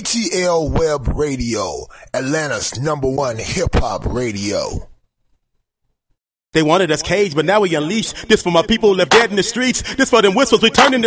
ATL Web Radio, Atlanta's #1 hip-hop radio. They wanted us caged, but now we unleashed. This for my people left dead in the streets. This for them whistles returning to